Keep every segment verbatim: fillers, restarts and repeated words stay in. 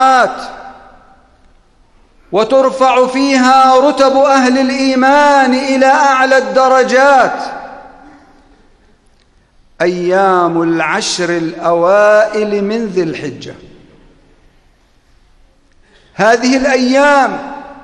وترفع فيها رتب أهل الإيمان إلى أعلى الدرجات. أيام العشر الأوائل من ذي الحجة، هذه الأيام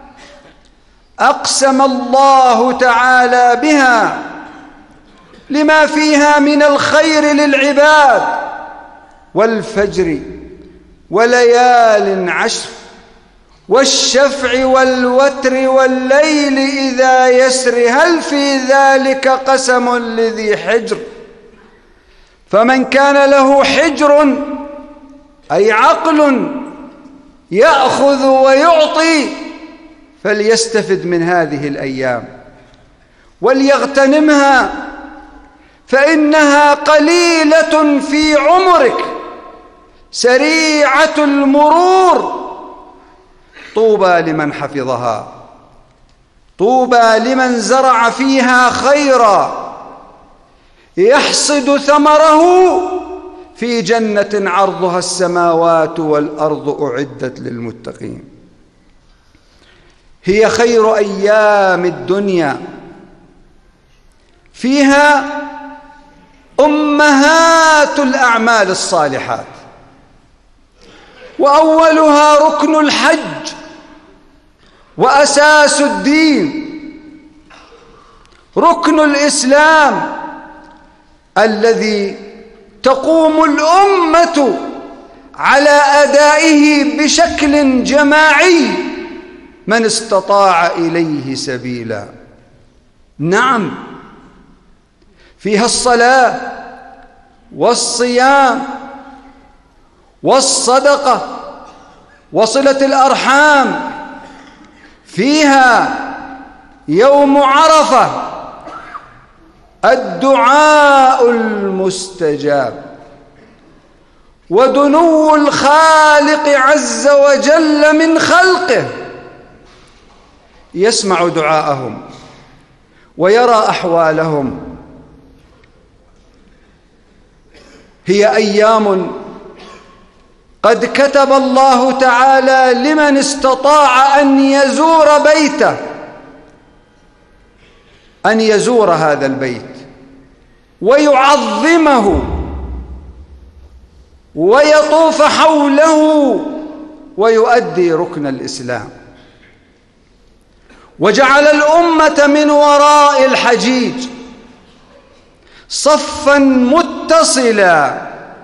أقسم الله تعالى بها لما فيها من الخير للعباد، والفجر وليال عشر والشفع والوتر والليل إذا يسر هل في ذلك قسم لذي حجر. فمن كان له حجر أي عقل يأخذ ويعطي فليستفد من هذه الأيام وليغتنمها، فإنها قليلة في عمرك سريعة المرور. طوبى لمن حفظها، طوبى لمن زرع فيها خيرا يحصد ثمره في جنة عرضها السماوات والأرض أعدت للمتقين. هي خير أيام الدنيا، فيها أمهات الأعمال الصالحات، وأولها ركن الحج وأساس الدين، ركن الإسلام الذي تقوم الأمة على أدائه بشكل جماعي من استطاع إليه سبيلا. نعم، فيها الصلاة والصيام والصدقة وصلة الأرحام، فيها يوم عرفة الدعاء المستجاب ودنو الخالق عز وجل من خلقه، يسمع دعاءهم ويرى أحوالهم. هي أيام قد كتب الله تعالى لمن استطاع أن يزور بيته أن يزور هذا البيت ويعظمه ويطوف حوله ويؤدي ركن الإسلام. وجعل الأمة من وراء الحجيج صفا متصلا،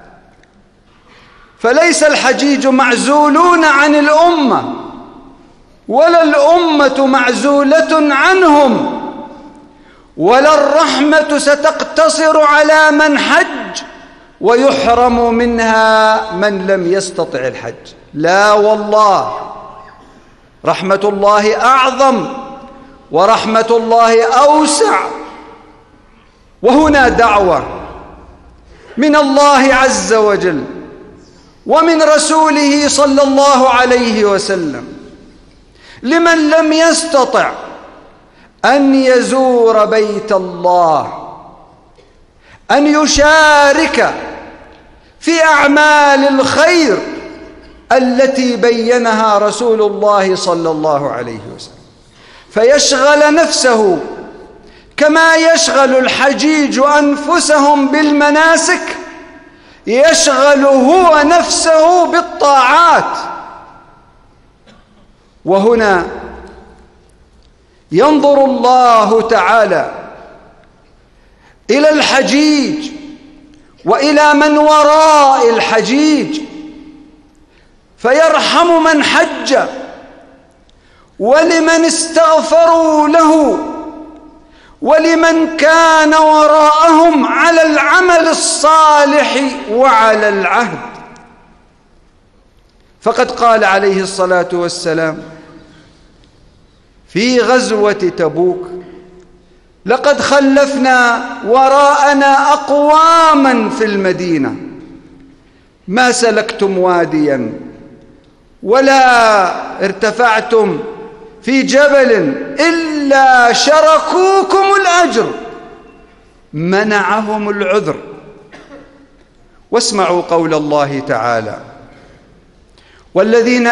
فليس الحجيج معزولون عن الأمة ولا الأمة معزولة عنهم، ولا الرحمة ستقتصر على من حج ويحرم منها من لم يستطع الحج. لا والله، رحمة الله أعظم ورحمة الله أوسع. وهنا دعوة من الله عز وجل ومن رسوله صلى الله عليه وسلم لمن لم يستطع أن يزور بيت الله أن يشارك في أعمال الخير التي بينها رسول الله صلى الله عليه وسلم، فيشغل نفسه كما يشغل الحجيج أنفسهم بالمناسك، يشغل هو نفسه بالطاعات. وهنا ينظر الله تعالى إلى الحجيج وإلى من وراء الحجيج فيرحم من حج ولمن استغفروا له ولمن كان وراءهم على العمل الصالح وعلى العهد. فقد قال عليه الصلاة والسلام في غزوة تبوك: لقد خلفنا وراءنا أقواما في المدينة ما سلكتم واديا ولا ارتفعتم في جبل إلا شركوكم الأجر، منعهم العذر. واسمعوا قول الله تعالى: والذين